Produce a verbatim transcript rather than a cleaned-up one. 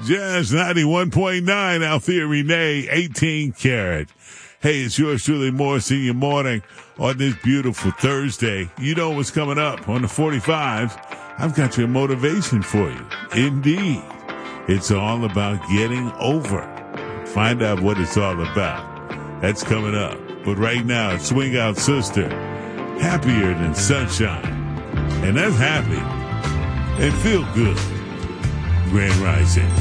Jazz ninety-one point nine, Althea Renee, eighteen karat. Hey, it's yours truly, Morris, in your morning on this beautiful Thursday. You know what's coming up on the forty-fives. I've got your motivation for you. Indeed. It's all about getting over. Find out what it's all about. That's coming up. But right now, Swing Out Sister, Happier Than Sunshine. And that's happy and feel good. Grand Rising.